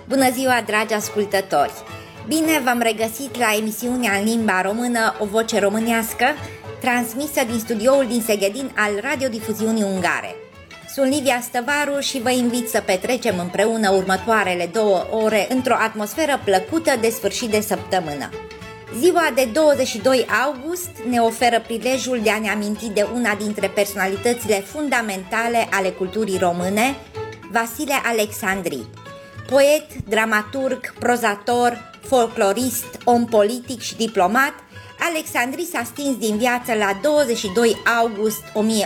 Bună ziua, dragi ascultători! Bine v-am regăsit la emisiunea în limba română O Voce Românească, transmisă din studioul din Seghedin al Radiodifuziunii Ungare. Sunt Livia Stăvaru și vă invit să petrecem împreună următoarele 2 ore într-o atmosferă plăcută de sfârșit de săptămână. Ziua de 22 august ne oferă prilejul de a ne aminti de una dintre personalitățile fundamentale ale culturii române, Vasile Alexandri. Poet, dramaturg, prozator, folclorist, om politic și diplomat, Alexandri s-a stins din viață la 22 august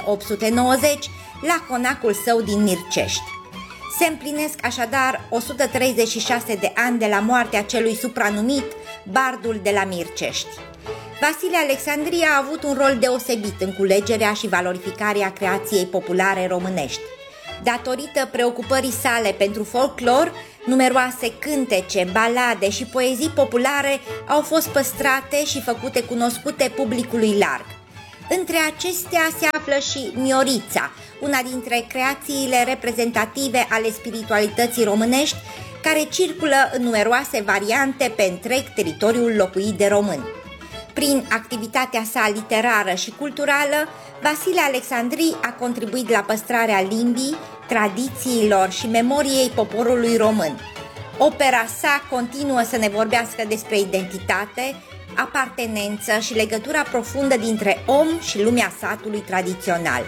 1890 la conacul său din Mircești. Se împlinesc așadar 136 de ani de la moartea celui supranumit Bardul de la Mircești. Vasile Alexandri a avut un rol deosebit în culegerea și valorificarea creației populare românești. Datorită preocupării sale pentru folclor, numeroase cântece, balade și poezii populare au fost păstrate și făcute cunoscute publicului larg. Între acestea se află și Miorița, una dintre creațiile reprezentative ale spiritualității românești, care circulă în numeroase variante pe întreg teritoriul locuit de români. Prin activitatea sa literară și culturală, Vasile Alexandri a contribuit la păstrarea limbii, tradițiilor și memoriei poporului român. Opera sa continuă să ne vorbească despre identitate, apartenență și legătura profundă dintre om și lumea satului tradițional.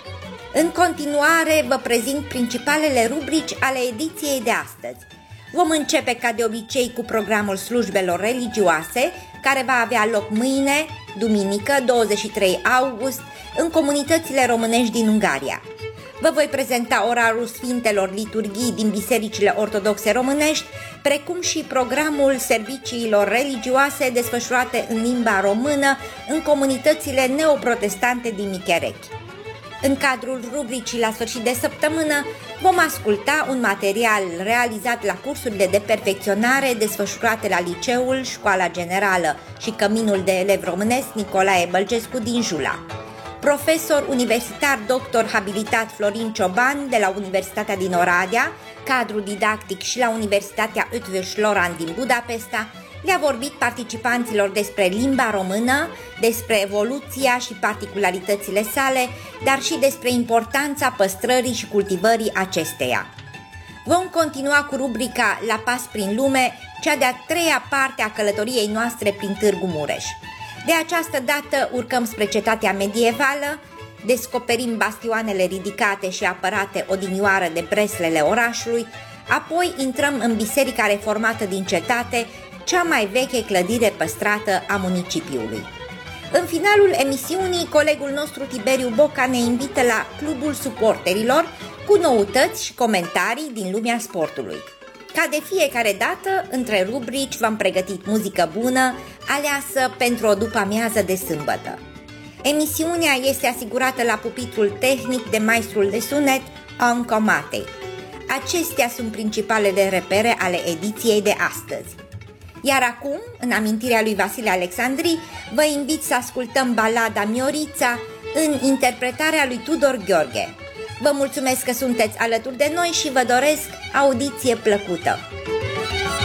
În continuare vă prezint principalele rubrici ale ediției de astăzi. Vom începe ca de obicei cu programul slujbelor religioase, care va avea loc mâine, duminică, 23 august, în comunitățile românești din Ungaria. Vă voi prezenta orarul Sfintelor Liturghii din bisericile ortodoxe românești, precum și programul serviciilor religioase desfășurate în limba română în comunitățile neoprotestante din Micherechi. În cadrul rubricii la sfârșit de săptămână vom asculta un material realizat la cursurile de perfecționare desfășurate la Liceul, Școala Generală și Căminul de Elev Românesc Nicolae Bălgescu din Jula. Profesor universitar doctor habilitat Florin Cioban de la Universitatea din Oradea, cadru didactic și la Universitatea Eötvös Loránd din Budapesta, le-a vorbit participanților despre limba română, despre evoluția și particularitățile sale, dar și despre importanța păstrării și cultivării acesteia. Vom continua cu rubrica La pas prin lume, cea de-a 3-a parte a călătoriei noastre prin Târgu Mureș. De această dată urcăm spre cetatea medievală, descoperim bastioanele ridicate și apărate odinioară de breslele orașului, apoi intrăm în biserica reformată din cetate, cea mai veche clădire păstrată a municipiului. În finalul emisiunii, colegul nostru Tiberiu Boca ne invită la Clubul Suporterilor cu noutăți și comentarii din lumea sportului. Ca de fiecare dată, între rubrici v-am pregătit muzică bună, aleasă pentru o după-amiază de sâmbătă. Emisiunea este asigurată la pupitrul tehnic de maestrul de sunet Anco Matei. Acestea sunt principalele repere ale ediției de astăzi. Iar acum, în amintirea lui Vasile Alexandri, vă invit să ascultăm balada Miorița în interpretarea lui Tudor Gheorghe. Vă mulțumesc că sunteți alături de noi și vă doresc audiție plăcută!